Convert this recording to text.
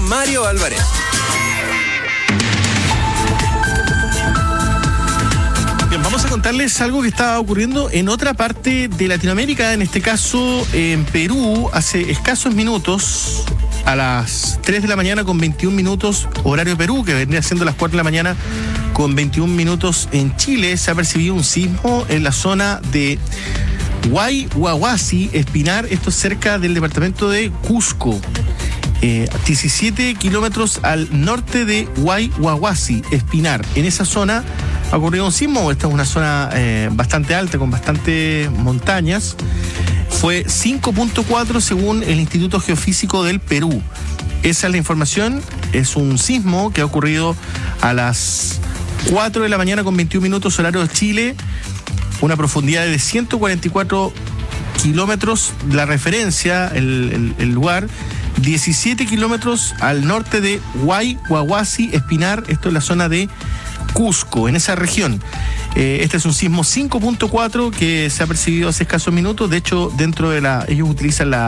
Mario Álvarez. Bien, vamos a contarles algo que está ocurriendo en otra parte de Latinoamérica, en este caso en Perú, hace escasos minutos, a las 3 de la mañana con 21 minutos, horario de Perú, que vendría siendo las 4 de la mañana con 21 minutos en Chile, se ha percibido un sismo en la zona de Huayhuahuasi, Espinar, esto cerca del departamento de Cusco. 17 kilómetros al norte de Huayhuahuasi, Espinar. En esa zona ha ocurrido un sismo. Esta es una zona bastante alta, con bastantes montañas. Fue 5.4 según el Instituto Geofísico del Perú. Esa es la información. Es un sismo que ha ocurrido a las 4 de la mañana con 21 minutos, horario de Chile. Una profundidad de 144 kilómetros. La referencia, el lugar, 17 kilómetros al norte de Huayhuahuasi, Espinar. Esto es la zona de Cusco, en esa región. Este es un sismo 5.4 que se ha percibido hace escasos minutos. De hecho, ellos utilizan la